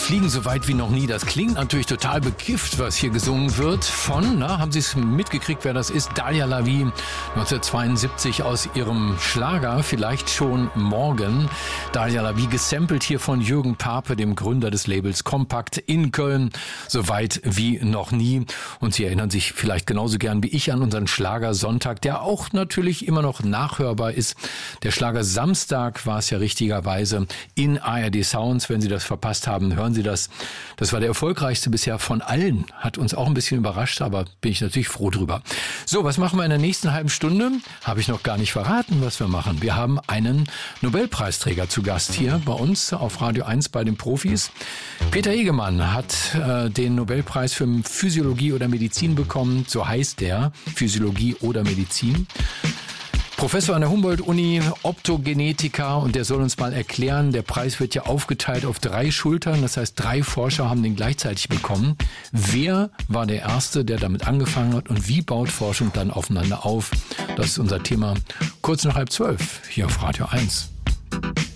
Fliegen so weit wie noch nie. Das klingt natürlich total bekifft, was hier gesungen wird von, haben Sie es mitgekriegt, wer das ist? Dalia Lavi, 1972 aus ihrem Schlager Vielleicht schon morgen. Dalia Lavi gesampelt hier von Jürgen Pape, dem Gründer des Labels Kompakt in Köln. So weit wie noch nie. Und Sie erinnern sich vielleicht genauso gern wie ich an unseren Schlagersonntag, der auch natürlich immer noch nachhörbar ist. Der Schlager Samstag war es ja richtigerweise in ARD Sounds. Wenn Sie das verpasst haben, hören Sie das. Das war der erfolgreichste bisher von allen. Hat uns auch ein bisschen überrascht, aber bin ich natürlich froh drüber. So, was machen wir in der nächsten halben Stunde? Habe ich noch gar nicht verraten, was wir machen. Wir haben einen Nobelpreisträger zu Gast hier bei uns auf Radio 1 bei den Profis. Peter Egemann hat den Nobelpreis für Physiologie oder Medizin bekommen. So heißt der, Physiologie oder Medizin. Professor an der Humboldt-Uni, Optogenetiker, und der soll uns mal erklären, der Preis wird ja aufgeteilt auf 3 Schultern, das heißt 3 Forscher haben den gleichzeitig bekommen. Wer war der Erste, der damit angefangen hat, und wie baut Forschung dann aufeinander auf? Das ist unser Thema kurz nach 11:30 hier auf Radio 1.